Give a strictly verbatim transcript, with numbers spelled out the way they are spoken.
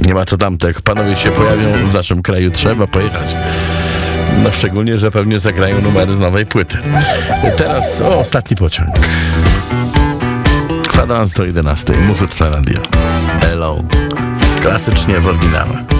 Nie ma to tamto. Jak panowie się pojawią w naszym kraju, trzeba pojechać. No szczególnie, że pewnie zagrają numery z nowej płyty. Teraz o, ostatni pociąg. Kwadrans do jedenastej. Muzyczne radio. Hello. Klasycznie w oryginale.